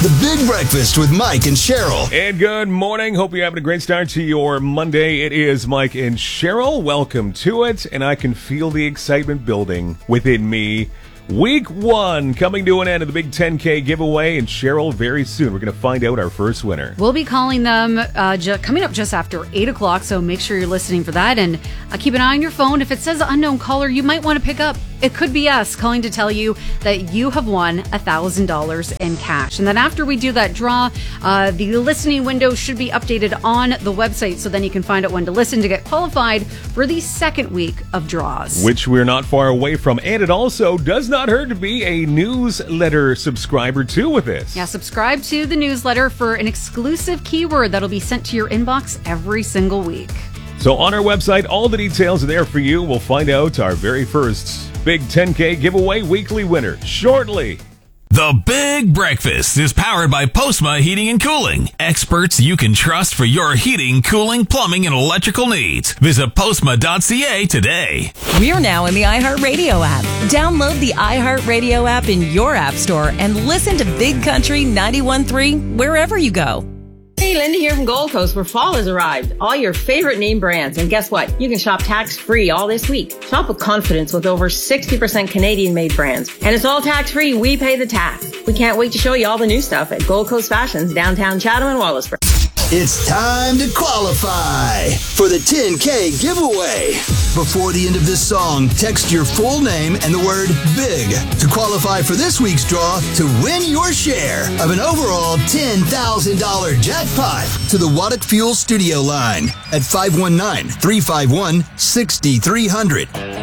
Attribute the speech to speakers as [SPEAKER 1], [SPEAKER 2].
[SPEAKER 1] The Big Breakfast with Mike and Cheryl.
[SPEAKER 2] And good morning. Hope you're having a great start to your Monday. It is Mike and Cheryl. Welcome to it. And I can feel the excitement building within me. Week 1 coming to an end of the Big 10K giveaway. And Cheryl, very soon we're going to find out our first winner.
[SPEAKER 3] We'll be calling them coming up just after 8 o'clock. So make sure you're listening for that. And keep an eye on your phone. If it says unknown caller, you might want to pick up. It could be us calling to tell you that you have won $1,000 in cash. And then after we do that draw, the listening window should be updated on the website, so then you can find out when to listen to get qualified for the second week of draws.
[SPEAKER 2] Which we're not far away from. And it also does not hurt to be a newsletter subscriber too with this.
[SPEAKER 3] Yeah, subscribe to the newsletter for an exclusive keyword that'll be sent to your inbox every single week.
[SPEAKER 2] So on our website, all the details are there for you. We'll find out our very first Big 10K giveaway weekly winner shortly.
[SPEAKER 4] The Big Breakfast is powered by Postma Heating and Cooling. Experts you can trust for your heating, cooling, plumbing, and electrical needs. Visit postma.ca today.
[SPEAKER 5] We're now in the iHeartRadio app. Download the iHeartRadio app in your app store and listen to Big Country 91.3 wherever you go.
[SPEAKER 6] Hey, Linda here from Gold Coast, where fall has arrived. All your favorite name brands. And guess what? You can shop tax-free all this week. Shop with confidence with over 60% Canadian-made brands. And it's all tax-free. We pay the tax. We can't wait to show you all the new stuff at Gold Coast Fashions, downtown Chatham and Wallace.
[SPEAKER 1] It's time to qualify for the 10K giveaway. Before the end of this song, text your full name and the word BIG to qualify for this week's draw to win your share of an overall $10,000 jackpot to the Waddock Fuel studio line at 519-351-6300.